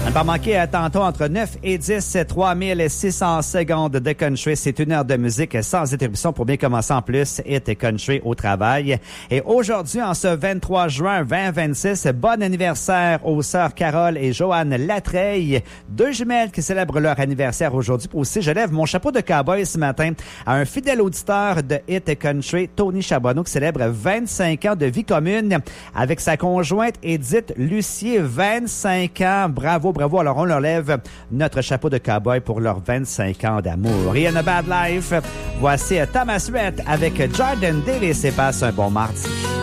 Ne pas manquer tantôt entre 9 et 10, 3600 secondes de country. C'est une heure de musique sans interruption pour bien commencer en plus. Hit et country au travail. Et aujourd'hui, en ce 23 juin 2026, bon anniversaire aux sœurs Carole et Joanne Latreille. Deux jumelles qui célèbrent leur anniversaire aujourd'hui. Aussi, je lève mon chapeau de cowboy ce matin à un fidèle auditeur de Hit et country, Tony Charbonneau, qui célèbre 25 ans de vie commune avec sa conjointe Édith Lucier. 25 ans. Bravo, bravo. Alors, on leur lève notre chapeau de cowboy pour leurs 25 ans d'amour. Et in a bad life, voici Thomas Rhett avec Jordan Davis et passe un bon mardi.